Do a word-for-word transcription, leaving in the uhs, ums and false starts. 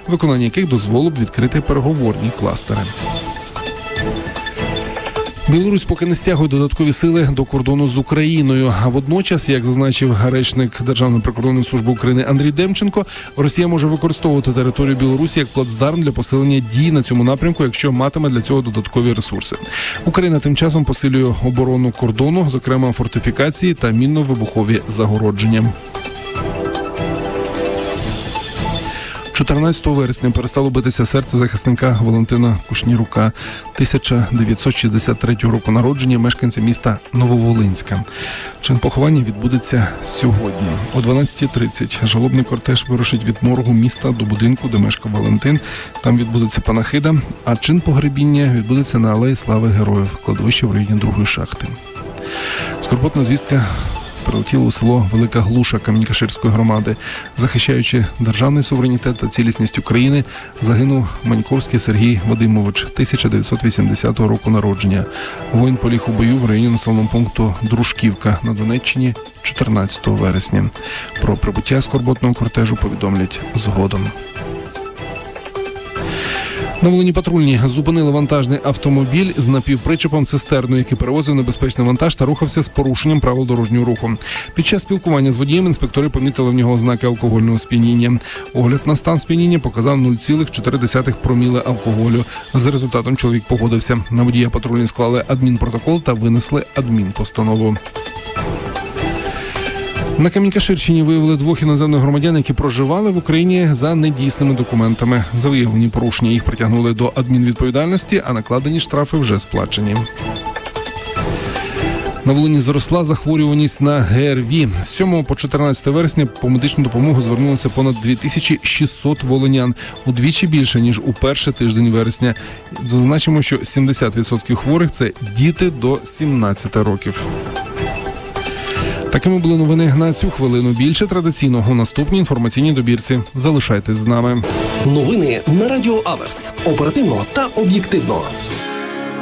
виконання яких дозволило б відкрити переговорні кластери. Білорусь поки не стягує додаткові сили до кордону з Україною. А водночас, як зазначив речник Державної прикордонної служби України Андрій Демченко, Росія може використовувати територію Білорусі як плацдарм для посилення дій на цьому напрямку, якщо матиме для цього додаткові ресурси. Україна тим часом посилює оборону кордону, зокрема фортифікації та мінно-вибухові загородження. чотирнадцятого вересня перестало битися серце захисника Валентина Кушнірука, тисяча дев'ятсот шістдесят третього року народження, мешканця міста Нововолинська. Чин поховання відбудеться сьогодні. О дванадцятій тридцять жалобний кортеж вирушить від моргу міста до будинку, де мешкав Валентин. Там відбудеться панахида, а чин погребіння відбудеться на Алеї Слави Героїв, кладовище в районі другої шахти. Скорботна звістка прилетіло у село Велика Глуша Камінь-Каширської громади. Захищаючи державний суверенітет та цілісність України, загинув Маньковський Сергій Вадимович, тисяча дев'ятсот вісімдесятого року народження. Воїн поліг у бою в районі населеного пункту Дружківка на Донеччині чотирнадцятого вересня. Про прибуття скорботного кортежу повідомлять згодом. На Волині патрульні зупинили вантажний автомобіль з напівпричепом цистерною, який перевозив небезпечний вантаж та рухався з порушенням правил дорожнього руху. Під час спілкування з водієм інспектори помітили в нього ознаки алкогольного сп'яніння. Огляд на стан сп'яніння показав нуль цілих чотири десятих проміле алкоголю. За результатом чоловік погодився. На водія патрульні склали адмінпротокол та винесли адмінпостанову. На Камінь-Каширщині виявили двох іноземних громадян, які проживали в Україні за недійсними документами. За виявлені порушення їх притягнули до адмінвідповідальності, а накладені штрафи вже сплачені. На Волині зросла захворюваність на ГРВІ. З сьомого по чотирнадцяте вересня по медичну допомогу звернулося понад дві тисячі шістсот волинян. Удвічі більше, ніж у перший тиждень вересня. Зазначимо, що сімдесят відсотків хворих – це діти до сімнадцяти років. Такими були новини на цю хвилину. Більше традиційного у наступній інформаційній добірці. Залишайтесь з нами. Новини на Радіо Аверс. Оперативно та об'єктивно.